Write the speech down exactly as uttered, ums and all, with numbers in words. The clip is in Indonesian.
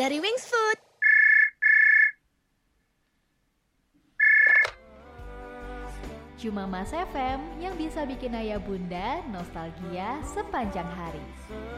dari Wings Food. Cuma Mas F M yang bisa bikin ayah bunda nostalgia sepanjang hari.